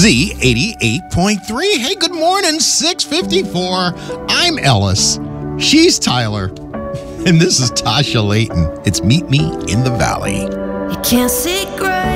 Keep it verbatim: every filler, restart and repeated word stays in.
Z eighty-eight point three. Hey, good morning, six fifty-four. I'm Ellis. She's Tyler. And this is Tasha Layton. It's Meet Me in the Valley. You can't see gray